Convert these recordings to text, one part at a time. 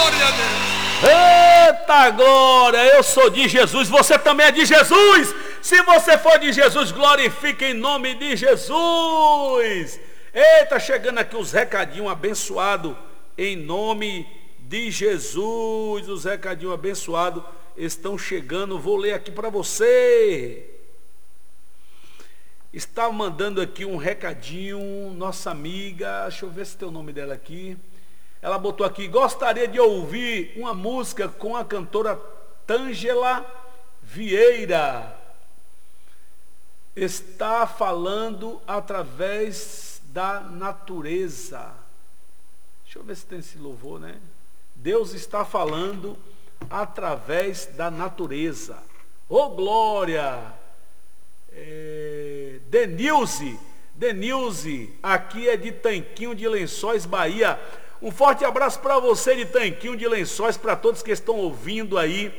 glória a Deus. Eita glória, eu sou de Jesus, você também é de Jesus. Se você for de Jesus, glorifique em nome de Jesus. Eita, chegando aqui os recadinhos abençoados em nome de Jesus. Os recadinhos abençoados estão chegando, vou ler aqui para você. Está mandando aqui um recadinho, nossa amiga, deixa eu ver se tem o nome dela aqui. Ela botou aqui: gostaria de ouvir uma música com a cantora Tângela Vieira. Está falando através da natureza. Deixa eu ver se tem esse louvor, né? Deus está falando através da natureza. Ô glória! Denilze, aqui é de Tanquinho de Lençóis, Bahia. Um forte abraço para você de Tanquinho de Lençóis, para todos que estão ouvindo aí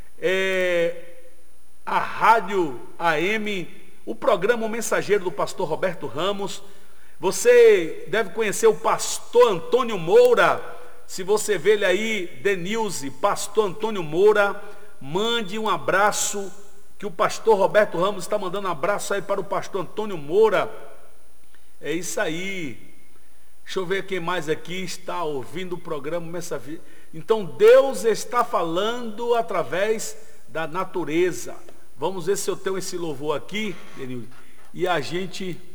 a Rádio AM, o programa O Mensageiro do pastor Roberto Ramos. Você deve conhecer o pastor Antônio Moura. Se você vê ele aí, Denilze, pastor Antônio Moura, mande um abraço, que o pastor Roberto Ramos está mandando um abraço aí para o pastor Antônio Moura. É isso aí. Deixa eu ver quem mais aqui está ouvindo o programa Mensageiro. Então Deus está falando através da natureza. Vamos ver se eu tenho esse louvor aqui, Denilze, e a gente